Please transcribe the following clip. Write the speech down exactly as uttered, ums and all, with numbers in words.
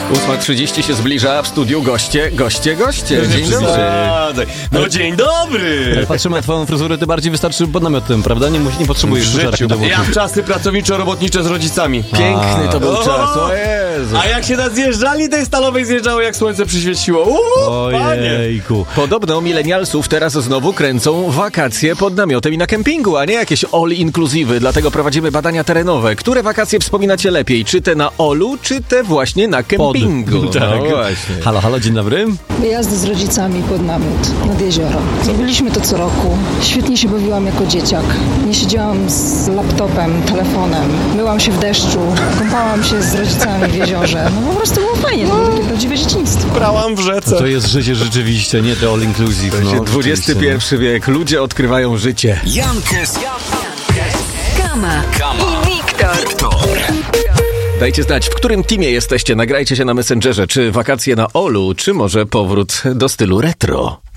ósma trzydzieści się zbliża, w studiu goście, goście, goście. Dzień dobry. No dzień dobry. Jak patrzymy na twoją fryzurę, ty bardziej wystarczy pod namiotem, prawda? Nie, nie potrzebujesz życiu. do Ja w czasy pracowniczo-robotnicze z rodzicami. Piękny to był O! czas, o Jezu. A jak się na zjeżdżalni tej stalowej zjeżdżało, jak słońce przyświeciło. Uuu, panie. Ojejku. Podobno milenialsów teraz znowu kręcą wakacje pod namiotem i na kempingu, a nie jakieś all-inclusive, dlatego prowadzimy badania terenowe. Które wakacje wspominacie lepiej? Czy te na Olu, czy te właśnie na kempingu? Pod. Tak. No właśnie. Halo, halo, dzień dobry. Wyjazdy z rodzicami pod namiot, nad jezioro. Zrobiliśmy to co roku. Świetnie się bawiłam jako dzieciak. Nie siedziałam z laptopem, telefonem. Myłam się w deszczu, kąpałam się z rodzicami w jeziorze. No po prostu było fajnie, to było takie prawdziwe dzieciństwo. Brałam w rzece. To jest życie rzeczywiście, nie te all inclusive. No, dwudziesty pierwszy wiek, ludzie odkrywają życie. Jankes, Kama, Kama i Wiktor. Wiktor. Dajcie znać, w którym teamie jesteście, nagrajcie się na Messengerze, czy wakacje na Olu, czy może powrót do stylu retro.